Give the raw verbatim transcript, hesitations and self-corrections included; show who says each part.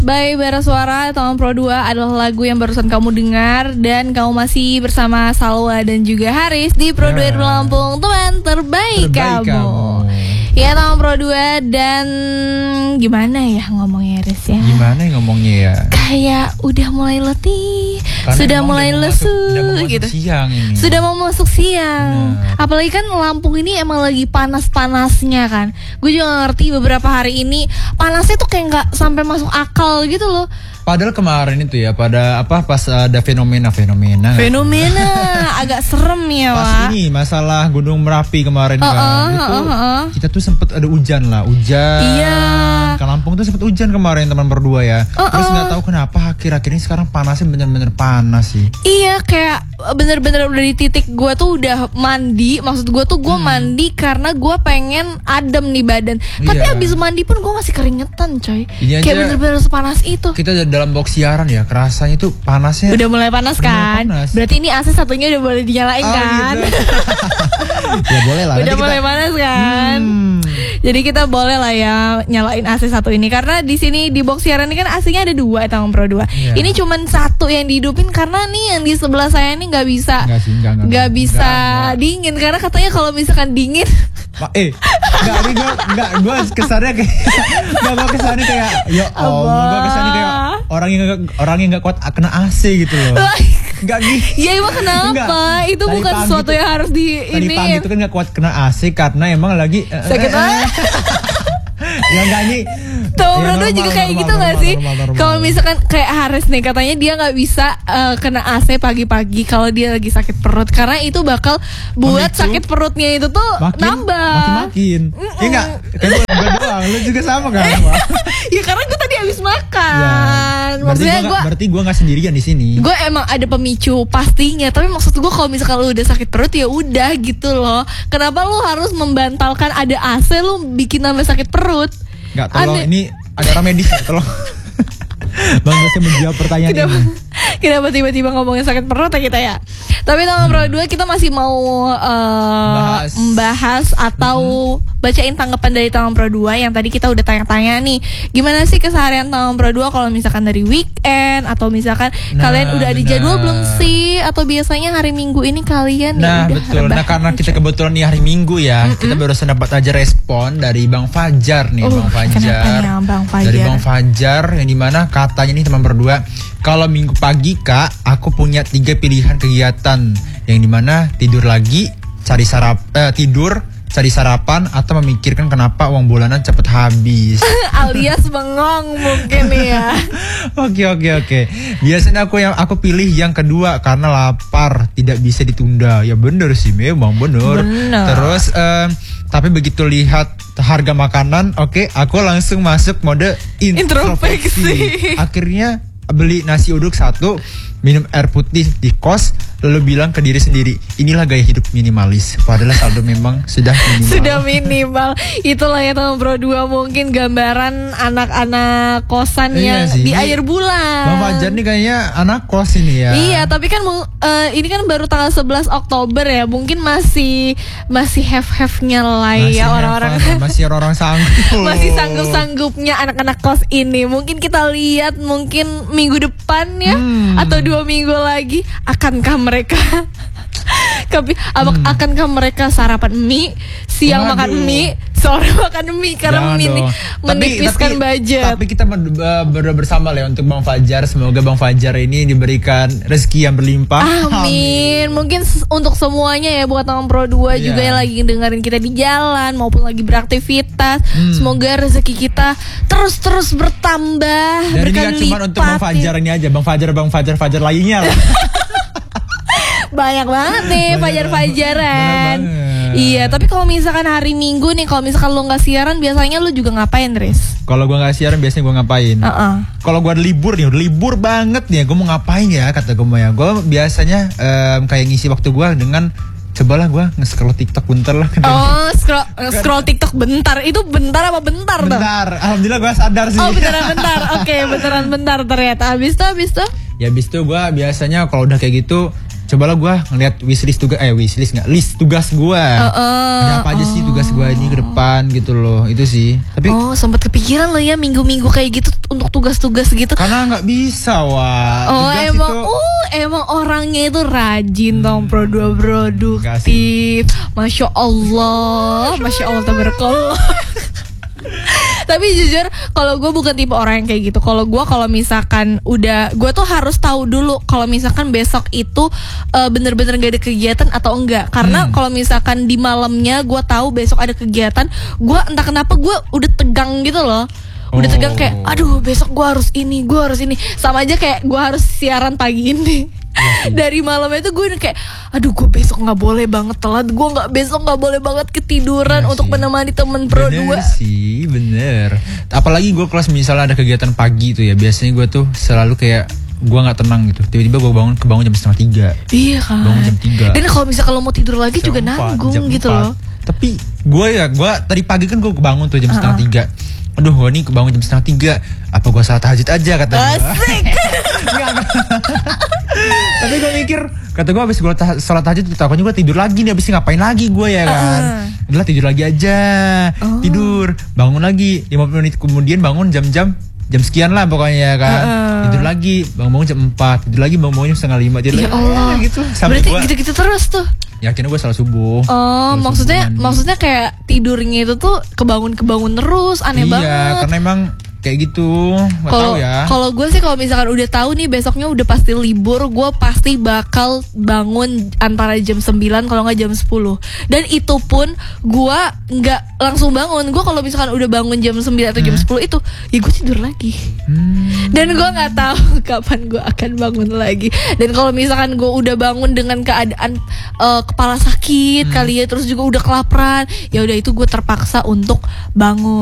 Speaker 1: by Bara Suara tahun Pro dua adalah lagu yang barusan kamu dengar. Dan kamu masih bersama Salwa dan juga Haris di Pro dua nah. Lampung, teman terbaik, terbaik kamu, kamu. Ya tahun Pro dua. Dan gimana ya ngomongnya Haris ya?
Speaker 2: Gimana ya ngomongnya ya?
Speaker 1: Kayak udah mulai letih, karena sudah mulai lesu gitu.
Speaker 2: Siang ini.
Speaker 1: Sudah mau masuk siang. Benar. Apalagi kan Lampung ini emang lagi panas-panasnya kan. Gue juga ngerti beberapa hari ini panasnya tuh kayak nggak sampai masuk akal gitu loh.
Speaker 2: Padahal kemarin itu ya pada apa pas ada fenomena-fenomena
Speaker 1: Fenomena agak serem ya,
Speaker 2: Wak. Pas ini masalah Gunung Merapi kemarin uh, kan uh, itu uh, uh, uh. kita tuh sempet ada hujan lah, hujan.
Speaker 1: Iya.
Speaker 2: Ke Lampung tuh sempet hujan kemarin teman berdua ya. Uh, uh. Terus nggak tahu kenapa akhir-akhir ini sekarang panasnya bener-bener panas sih.
Speaker 1: Iya, kayak bener-bener udah di titik gue tuh udah mandi. Maksud gue tuh gue hmm. mandi karena gue pengen adem nih badan. Iya. Tapi abis mandi pun gue masih keringetan coy. Ini kayak bener-bener sepanas itu.
Speaker 2: Kita dalam box siaran ya, kerasanya tuh panasnya.
Speaker 1: Udah mulai panas kan? Panas. Berarti ini A C satunya udah boleh dinyalain oh, kan?
Speaker 2: Gitu. Ya boleh lah.
Speaker 1: Udah mulai kita... panas kan? Hmm. Jadi kita boleh lah ya nyalain A C satu ini karena di sini di box siaran ini kan A C-nya ada dua tahun Pro dua. Yeah. Ini cuman satu yang dihidupin karena nih yang di sebelah saya ini nggak bisa nggak sih, enggak, enggak, enggak, bisa enggak, enggak. dingin karena katanya kalau misalkan dingin.
Speaker 2: Ma, eh, enggak ini gue enggak gue kesannya kayak enggak gue kesannya kayak ya Allah, gue kesannya kayak orang yang orang yang enggak kuat kena A C gitu loh. Enggak gitu.
Speaker 1: Ya emang kenapa? Enggak. Itu tadi bukan sesuatu itu, yang harus di
Speaker 2: tadi ini. Tadi pagi itu kan enggak kuat kena A C karena emang lagi
Speaker 1: sakit banget.
Speaker 2: Ya enggak nih.
Speaker 1: Tuh ya, Bruno juga kayak normal, gitu gak sih? Kalau misalkan kayak Haris nih katanya dia gak bisa uh, kena A C pagi-pagi kalau dia lagi sakit perut karena itu bakal buat Memicu, sakit perutnya itu tuh makin, nambah
Speaker 2: makin-makin. Iya gak? Kayak gue doang, lu juga sama kan?
Speaker 1: Ya karena gue tadi habis makan
Speaker 2: ya, maksudnya gue berarti gue gak sendirian di sini.
Speaker 1: Gue emang ada pemicu pastinya. Tapi maksud gue kalau misalkan lu udah sakit perut ya udah gitu loh. Kenapa lu harus membantalkan ada A C lu bikin nambah sakit perut?
Speaker 2: Gak, tolong Ane. Ini ada orang medis ya, tolong. Bang bisa menjawab pertanyaan
Speaker 1: kenapa,
Speaker 2: ini.
Speaker 1: Kenapa tiba-tiba ngomongin sakit perut ya kita ya? Tapi tahun hmm. Pro dua kita masih mau uh, membahas atau hmm. bacain tanggapan dari tahun Pro dua yang tadi kita udah tanya-tanya nih. Gimana sih keseharian tahun Pro dua kalau misalkan dari weekend atau misalkan nah, kalian udah ada jadwal nah. belum sih? Atau biasanya hari Minggu ini kalian
Speaker 2: Nah
Speaker 1: ya
Speaker 2: betul, nah karena aja. Kita kebetulan nih hari Minggu ya, mm-hmm. kita baru dapat aja respon dari Bang Fajar nih, uh, Bang Fajar.
Speaker 1: Bang Fajar.
Speaker 2: Dari Bang Fajar yang dimana katanya nih teman berdua, kalau Minggu pagi Kak, aku punya tiga pilihan kegiatan yang dimana tidur lagi, cari sarap, eh, tidur, cari sarapan atau memikirkan kenapa uang bulanan cepet habis.
Speaker 1: Alias bengong mungkin ya.
Speaker 2: Oke oke oke. Biasanya aku yang aku pilih yang kedua karena lapar tidak bisa ditunda. Ya bener sih memang bener. bener. Terus um, tapi begitu lihat harga makanan, oke okay, aku langsung masuk mode introspeksi. Akhirnya beli nasi uduk satu, minum air putih di kos, lalu bilang ke diri sendiri, inilah gaya hidup minimalis. Padahal saldo memang sudah minimal.
Speaker 1: Sudah minimal. Itulah ya tahun Pro dua mungkin gambaran anak-anak kosan iya yang sih. Di akhir bulan.
Speaker 2: Bang Fajar nih kayaknya anak kos ini ya.
Speaker 1: Iya, tapi kan uh, ini kan baru tanggal sebelas Oktober ya. Mungkin masih masih have-have-nya lah masih ya orang-orang.
Speaker 2: Masih orang-orang sanggup.
Speaker 1: Masih sanggup-sanggupnya anak-anak kos ini. Mungkin kita lihat mungkin minggu depan ya hmm. atau dua minggu lagi akankah mereka Tapi hmm. akankah mereka sarapan mie, siang Waduh. makan mie, sore makan mie karena mie menipiskan budget.
Speaker 2: Tapi kita berdoa bersama lah untuk Bang Fajar. Semoga Bang Fajar ini diberikan rezeki yang berlimpah.
Speaker 1: Amin. Amin. Mungkin untuk semuanya ya, buat tahun Pro dua yeah. juga yang lagi dengerin kita di jalan maupun lagi beraktivitas. Hmm. Semoga rezeki kita terus-terus bertambah.
Speaker 2: Dan ini gak cuma untuk Bang Fajar ini aja, Bang Fajar, Bang Fajar, Fajar lainnya lah.
Speaker 1: Banyak banget nih Fajar-Fajaran. Iya, tapi kalau misalkan hari Minggu nih, kalau misalkan lo nggak siaran, biasanya lo juga ngapain, Riz?
Speaker 2: Kalau gue nggak siaran, biasanya gue ngapain? Uh-uh. Kalau gue libur nih, udah libur banget nih, gue mau ngapain ya? Kata gue mau ya, gue biasanya um, kayak ngisi waktu gue dengan cobalah gue nge-scroll TikTok bentar lah.
Speaker 1: Oh, scroll, scroll TikTok bentar. Itu bentar apa bentar tuh?
Speaker 2: Bentar, alhamdulillah gue sadar sih.
Speaker 1: Oh, beneran bentar. Oke, okay, beneran bentar ternyata. Abis itu, abis itu?
Speaker 2: Ya abis itu gue biasanya kalau udah kayak gitu cobalah gue ngeliat wishlist tugas, eh wishlist nggak, list tugas gue. Uh, uh, Ada apa aja uh, sih tugas gue ini ke depan gitu loh, itu sih. Tapi
Speaker 1: oh sempat kepikiran lo ya minggu-minggu kayak gitu untuk tugas-tugas gitu.
Speaker 2: Karena nggak bisa wah.
Speaker 1: Oh
Speaker 2: tugas
Speaker 1: emang,
Speaker 2: itu,
Speaker 1: uh emang orangnya itu rajin hmm, dong, produk produktif. Masya Allah, masya Allah tabarakallah. Tapi jujur kalau gue bukan tipe orang yang kayak gitu. Kalau gue kalau misalkan udah, gue tuh harus tahu dulu kalau misalkan besok itu uh, bener-bener gak ada kegiatan atau enggak. Karena hmm. kalau misalkan di malamnya gue tahu besok ada kegiatan, gue entah kenapa gue udah tegang gitu loh. Udah oh. tegang kayak, aduh besok gue harus ini, gue harus ini. Sama aja kayak gue harus siaran pagi ini. Dari malam itu gue kayak, aduh gue besok nggak boleh banget telat, gue nggak besok nggak boleh banget ketiduran ya untuk sih. Menemani temen pro dua.
Speaker 2: Bener sih, bener. Apalagi gue kelas misalnya ada kegiatan pagi itu ya, biasanya gue tuh selalu kayak gue nggak tenang gitu. Tiba-tiba gue bangun kebangun jam setengah tiga.
Speaker 1: Iya kan.
Speaker 2: Bangun jam tiga.
Speaker 1: Dan kalau misalnya kalau mau tidur lagi jam juga nanggung gitu loh.
Speaker 2: Tapi gue ya, gue tadi pagi kan gue kebangun tuh jam uh-uh. setengah tiga. Aduh gue nih kebangun jam setengah tiga, apa gue salat tahajud aja kata gue.
Speaker 1: Asik.
Speaker 2: Tapi gue mikir, kata gue abis gue ta- salat tahajud, takutnya gue tidur lagi nih, abis ngapain lagi gue ya kan. uh. Udah tidur lagi aja. oh. Tidur, bangun lagi lima puluh menit kemudian, bangun jam-jam jam sekian lah pokoknya kan. uh. Tidur lagi, bangun-bangun jam empat. Tidur lagi, bangun-bangun jam setengah lima. Tidur
Speaker 1: ya Allah
Speaker 2: lagi, gitu. Sampai
Speaker 1: berarti
Speaker 2: gua,
Speaker 1: gitu-gitu terus tuh.
Speaker 2: Ya akhirnya gue salat subuh.
Speaker 1: Oh maksudnya subuh maksudnya kayak tidurnya itu tuh kebangun-kebangun terus, aneh
Speaker 2: iya,
Speaker 1: banget.
Speaker 2: Iya karena emang kayak gitu, nggak tahu ya.
Speaker 1: Kalau gue sih kalau misalkan udah tahu nih besoknya udah pasti libur, gue pasti bakal bangun antara jam sembilan kalau nggak jam sepuluh. Dan itu pun gue nggak langsung bangun. Gue kalau misalkan udah bangun jam sembilan atau jam hmm. sepuluh itu, ya gue tidur lagi. Hmm. Dan gue nggak tahu kapan gue akan bangun lagi. Dan kalau misalkan gue udah bangun dengan keadaan uh, kepala sakit hmm. kali ya, terus juga udah kelaparan, ya udah itu gue terpaksa untuk bangun.